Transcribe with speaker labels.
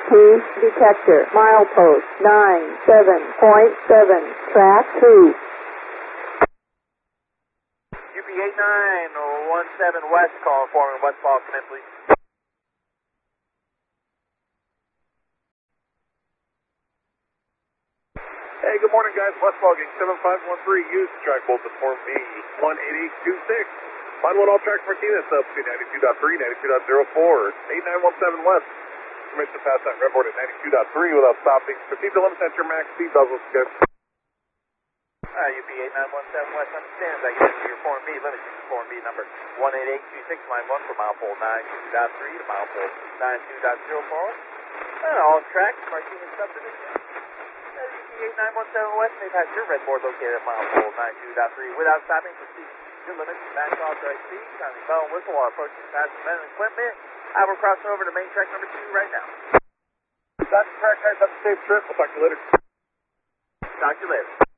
Speaker 1: ESP detector. Milepost 97.7. Track 2.
Speaker 2: UP8917 West, call informant Westfall, come in please.
Speaker 3: Hey, good morning, guys. Westfall, gang 7513, use track bolt to form B 18826. Line 1 all track Martinez up to 92.3, 92.04, 8917 West. Permission to pass that redboard at 92.3 without stopping. Proceed to limit at your max speed, Douglas, good.
Speaker 2: UP8917 West, understand. I get into your form B, limit to form B number 18826, line 1 for mile pole 92.3 to mile pole 92.04. All tracks, Martinez subdivision. UP8917 West, may pass your red board located at mile pole 92.3 without stopping. Proceed to limit to max authorized speed. County bell and whistle while approaching passenger men and equipment. I will cross over to main track number 2 right now.
Speaker 3: That's the track, guys. Have a safe trip. We'll talk to you later.
Speaker 2: Talk to you later.